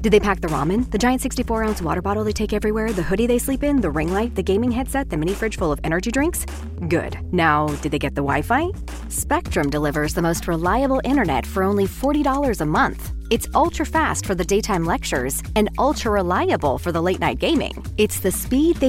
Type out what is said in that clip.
Did they pack the ramen, the giant 64-ounce water bottle they take everywhere, the hoodie they sleep in, the ring light, the gaming headset, the mini fridge full of energy drinks? Good. Now, did they get the Wi-Fi? Spectrum delivers the most reliable internet for only $40 a month. It's ultra-fast for the daytime lectures and ultra-reliable for the late-night gaming. It's the speed they